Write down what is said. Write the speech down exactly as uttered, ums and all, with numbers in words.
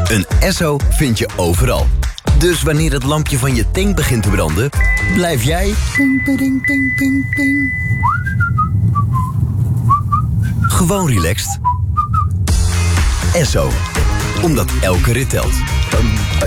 Een Esso vind je overal. Dus wanneer het lampje van je tank begint te branden, blijf jij ping, ping, ping, ping, ping. Gewoon relaxed. Esso. Omdat elke rit telt.